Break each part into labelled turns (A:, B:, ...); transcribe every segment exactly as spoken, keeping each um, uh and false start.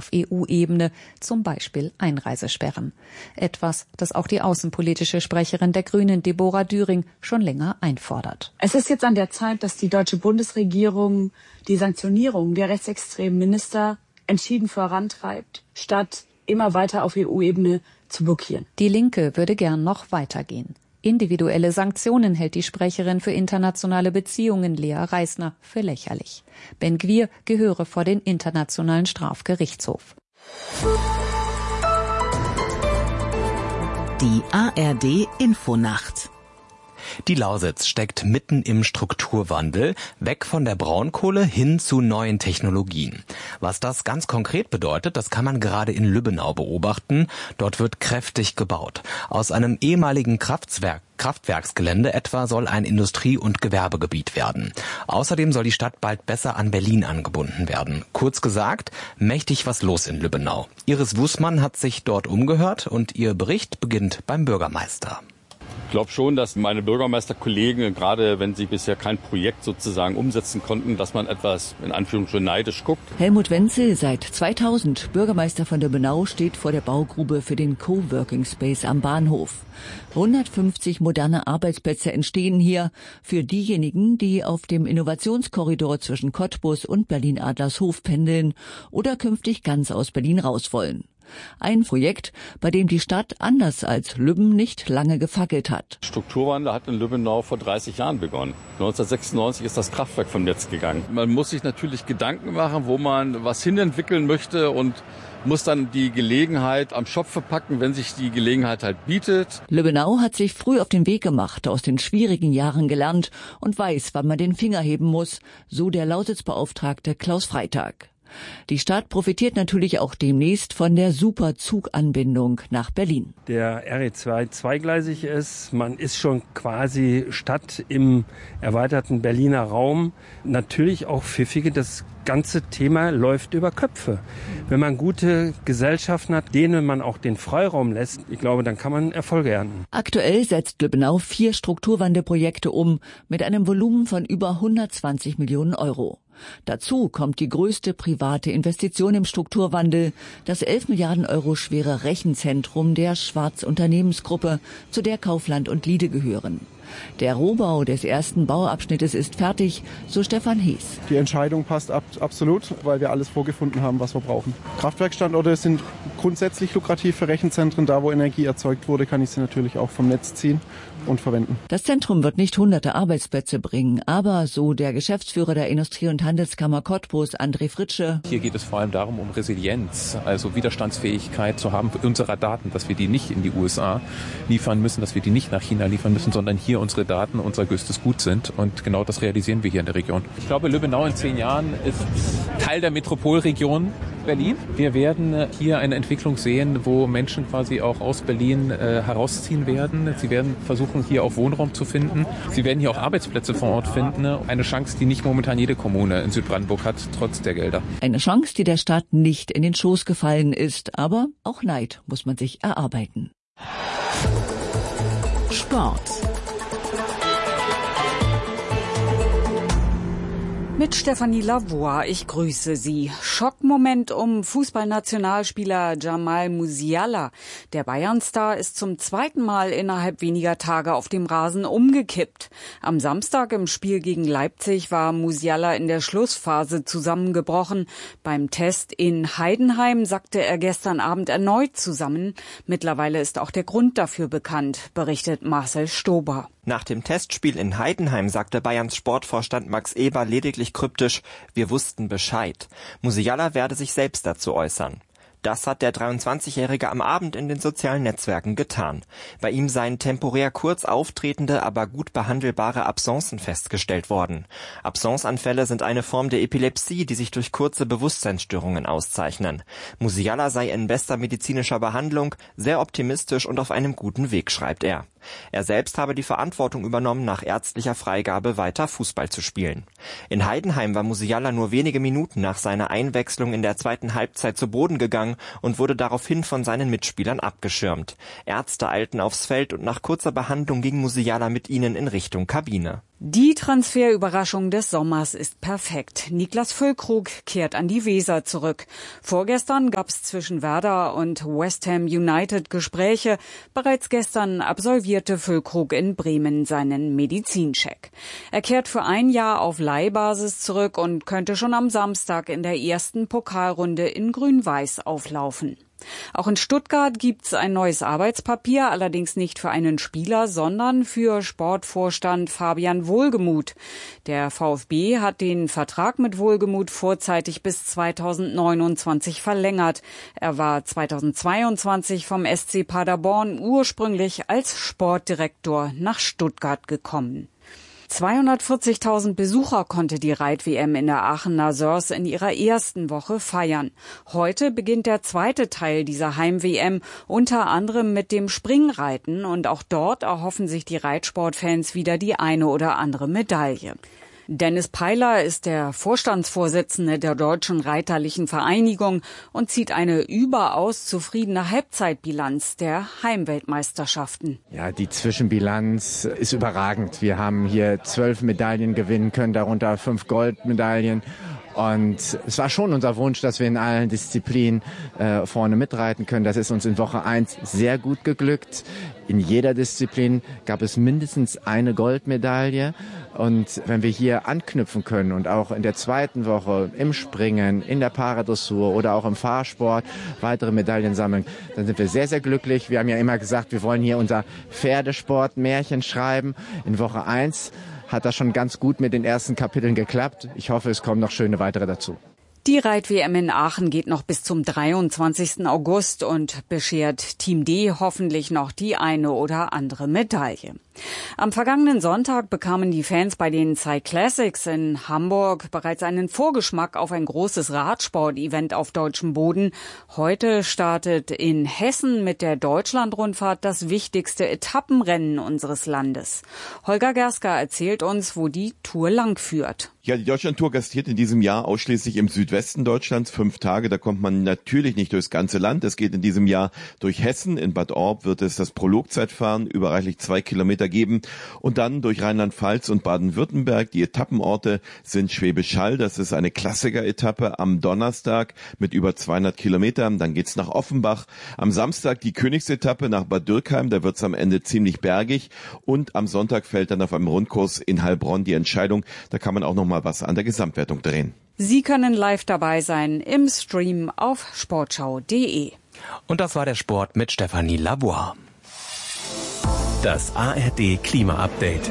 A: auf E U-Ebene, zum Beispiel Einreisesperren. Etwas, das auch die außenpolitische Sprecherin der Grünen, Deborah Düring, schon länger einfordert.
B: Es ist jetzt an der Zeit, dass die deutsche Bundesregierung die Sanktionierung der rechtsextremen Minister entschieden vorantreibt, statt immer weiter auf E U-Ebene zu blockieren.
A: Die Linke würde gern noch weitergehen. Individuelle Sanktionen hält die Sprecherin für internationale Beziehungen, Lea Reisner, für lächerlich. Ben-Gvir gehöre vor den Internationalen Strafgerichtshof.
C: Die A R D-Infonacht.
D: Die Lausitz steckt mitten im Strukturwandel, weg von der Braunkohle hin zu neuen Technologien. Was das ganz konkret bedeutet, das kann man gerade in Lübbenau beobachten. Dort wird kräftig gebaut. Aus einem ehemaligen Kraftwerk Kraftwerksgelände etwa soll ein Industrie- und Gewerbegebiet werden. Außerdem soll die Stadt bald besser an Berlin angebunden werden. Kurz gesagt, mächtig was los in Lübbenau. Iris Wußmann hat sich dort umgehört und ihr Bericht beginnt beim Bürgermeister.
E: Ich glaube schon, dass meine Bürgermeisterkollegen, gerade wenn sie bisher kein Projekt sozusagen umsetzen konnten, dass man etwas in Anführungsstrichen neidisch guckt.
F: Helmut Wenzel, seit zweitausend Bürgermeister von Lübbenau, steht vor der Baugrube für den Coworking Space am Bahnhof. hundertfünfzig moderne Arbeitsplätze entstehen hier für diejenigen, die auf dem Innovationskorridor zwischen Cottbus und Berlin-Adlershof pendeln oder künftig ganz aus Berlin raus wollen. Ein Projekt, bei dem die Stadt anders als Lübben nicht lange gefackelt hat.
E: Strukturwandel hat in Lübbenau vor dreißig Jahren begonnen. neunzehnhundertsechsundneunzig ist das Kraftwerk vom Netz gegangen. Man muss sich natürlich Gedanken machen, wo man was hinentwickeln möchte und muss dann die Gelegenheit am Schopfe packen, wenn sich die Gelegenheit halt bietet.
F: Lübbenau hat sich früh auf den Weg gemacht, aus den schwierigen Jahren gelernt und weiß, wann man den Finger heben muss, so der Lausitzbeauftragte Klaus Freitag. Die Stadt profitiert natürlich auch demnächst von der Superzuganbindung nach Berlin.
G: Der R E zwei zweigleisig ist, man ist schon quasi Stadt im erweiterten Berliner Raum. Natürlich auch pfiffige, das ganze Thema läuft über Köpfe. Wenn man gute Gesellschaften hat, denen man auch den Freiraum lässt, ich glaube, dann kann man Erfolge ernten.
F: Aktuell setzt Lübbenau vier Strukturwandelprojekte um mit einem Volumen von über hundertzwanzig Millionen Euro. Dazu kommt die größte private Investition im Strukturwandel, das elf Milliarden Euro schwere Rechenzentrum der Schwarz Unternehmensgruppe, zu der Kaufland und Liede gehören. Der Rohbau des ersten Bauabschnittes ist fertig, so Stefan Hees.
H: Die Entscheidung passt ab, absolut, weil wir alles vorgefunden haben, was wir brauchen. Kraftwerkstandorte sind grundsätzlich lukrativ für Rechenzentren. Da, wo Energie erzeugt wurde, kann ich sie natürlich auch vom Netz ziehen und verwenden.
F: Das Zentrum wird nicht hunderte Arbeitsplätze bringen, aber, so der Geschäftsführer der Industrie- und Handelskammer Cottbus, André Fritsche.
I: Hier geht es vor allem darum, um Resilienz, also Widerstandsfähigkeit zu haben für unsere Daten, dass wir die nicht in die U S A liefern müssen, dass wir die nicht nach China liefern müssen, sondern hier unsere Daten unser größtes Gut sind. Und genau das realisieren wir hier in der Region. Ich glaube, Lübbenau in zehn Jahren ist Teil der Metropolregion Berlin. Wir werden hier eine Entwicklung sehen, wo Menschen quasi auch aus Berlin äh, herausziehen werden. Sie werden versuchen, hier auch Wohnraum zu finden. Sie werden hier auch Arbeitsplätze vor Ort finden. Eine Chance, die nicht momentan jede Kommune in Südbrandenburg hat, trotz der Gelder.
F: Eine Chance, die der Stadt nicht in den Schoß gefallen ist. Aber auch Neid muss man sich erarbeiten.
C: Sport.
J: Mit Stefanie Lavoie, ich grüße Sie. Schockmoment um Fußballnationalspieler Jamal Musiala. Der Bayern-Star ist zum zweiten Mal innerhalb weniger Tage auf dem Rasen umgekippt. Am Samstag im Spiel gegen Leipzig war Musiala in der Schlussphase zusammengebrochen. Beim Test in Heidenheim sackte er gestern Abend erneut zusammen. Mittlerweile ist auch der Grund dafür bekannt, berichtet Marcel Stober.
K: Nach dem Testspiel in Heidenheim sagte Bayerns Sportvorstand Max Eber lediglich kryptisch: Wir wussten Bescheid. Musiala werde sich selbst dazu äußern. Das hat der dreiundzwanzigjährige am Abend in den sozialen Netzwerken getan. Bei ihm seien temporär kurz auftretende, aber gut behandelbare Absencen festgestellt worden. Absenceanfälle sind eine Form der Epilepsie, die sich durch kurze Bewusstseinsstörungen auszeichnen. Musiala sei in bester medizinischer Behandlung, sehr optimistisch und auf einem guten Weg, schreibt er. Er selbst habe die Verantwortung übernommen, nach ärztlicher Freigabe weiter Fußball zu spielen. In Heidenheim war Musiala nur wenige Minuten nach seiner Einwechslung in der zweiten Halbzeit zu Boden gegangen und wurde daraufhin von seinen Mitspielern abgeschirmt. Ärzte eilten aufs Feld und nach kurzer Behandlung ging Musiala mit ihnen in Richtung Kabine.
J: Die Transferüberraschung des Sommers ist perfekt. Niklas Füllkrug kehrt an die Weser zurück. Vorgestern gab es zwischen Werder und West Ham United Gespräche. Bereits gestern absolvierte Füllkrug in Bremen seinen Medizincheck. Er kehrt für ein Jahr auf Leihbasis zurück und könnte schon am Samstag in der ersten Pokalrunde in Grün-Weiß auflaufen. Auch in Stuttgart gibt's ein neues Arbeitspapier, allerdings nicht für einen Spieler, sondern für Sportvorstand Fabian Wohlgemuth. Der VfB hat den Vertrag mit Wohlgemuth vorzeitig bis zweitausendneunundzwanzig verlängert. Er war zweitausendzweiundzwanzig vom S C Paderborn ursprünglich als Sportdirektor nach Stuttgart gekommen. zweihundertvierzigtausend Besucher konnte die Reit-W M in der Aachener Sörs in ihrer ersten Woche feiern. Heute beginnt der zweite Teil dieser Heim-W M, unter anderem mit dem Springreiten. Und auch dort erhoffen sich die Reitsportfans wieder die eine oder andere Medaille. Dennis Peiler ist der Vorstandsvorsitzende der Deutschen Reiterlichen Vereinigung und zieht eine überaus zufriedene Halbzeitbilanz der Heimweltmeisterschaften.
L: Ja, die Zwischenbilanz ist überragend. Wir haben hier zwölf Medaillen gewinnen können, darunter fünf Goldmedaillen. Und es war schon unser Wunsch, dass wir in allen Disziplinen äh, vorne mitreiten können. Das ist uns in Woche eins sehr gut geglückt. In jeder Disziplin gab es mindestens eine Goldmedaille. Und wenn wir hier anknüpfen können und auch in der zweiten Woche im Springen, in der Paradressur oder auch im Fahrsport weitere Medaillen sammeln, dann sind wir sehr, sehr glücklich. Wir haben ja immer gesagt, wir wollen hier unser Pferdesport-Märchen schreiben. In Woche eins hat das schon ganz gut mit den ersten Kapiteln geklappt. Ich hoffe, es kommen noch schöne weitere dazu.
J: Die Reit-W M in Aachen geht noch bis zum dreiundzwanzigsten August und beschert Team D hoffentlich noch die eine oder andere Medaille. Am vergangenen Sonntag bekamen die Fans bei den Cyclassics in Hamburg bereits einen Vorgeschmack auf ein großes Radsport-Event auf deutschem Boden. Heute startet in Hessen mit der Deutschlandrundfahrt das wichtigste Etappenrennen unseres Landes. Holger Gerska erzählt uns, wo die Tour lang führt.
M: Ja, die Deutschlandtour gastiert in diesem Jahr ausschließlich im Südwesten Deutschlands. Fünf Tage, da kommt man natürlich nicht durchs ganze Land. Es geht in diesem Jahr durch Hessen. In Bad Orb wird es das Prologzeitfahren über reichlich zwei Kilometer geben. Und dann durch Rheinland-Pfalz und Baden-Württemberg. Die Etappenorte sind Schwäbisch Hall. Das ist eine Klassiker-Etappe am Donnerstag mit über zweihundert Kilometern. Dann geht's nach Offenbach. Am Samstag die Königsetappe nach Bad Dürkheim. Da wird's am Ende ziemlich bergig. Und am Sonntag fällt dann auf einem Rundkurs in Heilbronn die Entscheidung. Da kann man auch noch mal was an der Gesamtwertung drehen.
J: Sie können live dabei sein im Stream auf sportschau punkt de.
D: Und das war der Sport mit Stefanie Lavoie.
C: Das A R D Klima-Update.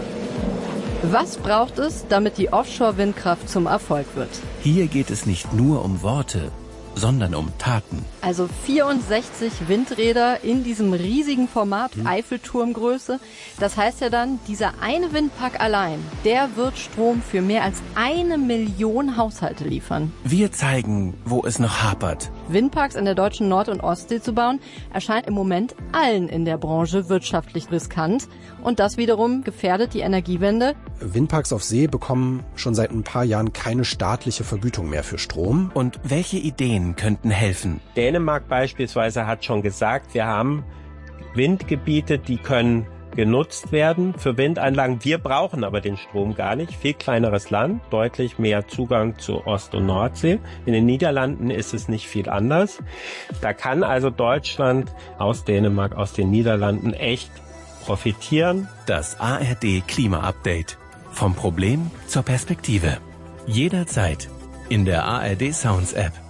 N: Was braucht es, damit die Offshore-Windkraft zum Erfolg wird?
C: Hier geht es nicht nur um Worte, sondern um Taten.
N: Also vierundsechzig Windräder in diesem riesigen Format, hm. Eiffelturmgröße. Das heißt ja dann, dieser eine Windpark allein, der wird Strom für mehr als eine Million Haushalte liefern.
C: Wir zeigen, wo es noch hapert.
N: Windparks in der deutschen Nord- und Ostsee zu bauen, erscheint im Moment allen in der Branche wirtschaftlich riskant. Und das wiederum gefährdet die Energiewende.
O: Windparks auf See bekommen schon seit ein paar Jahren keine staatliche Vergütung mehr für Strom.
C: Und welche Ideen könnten helfen?
P: Dänemark beispielsweise hat schon gesagt, wir haben Windgebiete, die können genutzt werden für Windanlagen. Wir brauchen aber den Strom gar nicht. Viel kleineres Land, deutlich mehr Zugang zu Ost- und Nordsee. In den Niederlanden ist es nicht viel anders. Da kann also Deutschland aus Dänemark, aus den Niederlanden echt profitieren.
C: Das A R D Klima-Update. Vom Problem zur Perspektive. Jederzeit in der A R D Sounds App.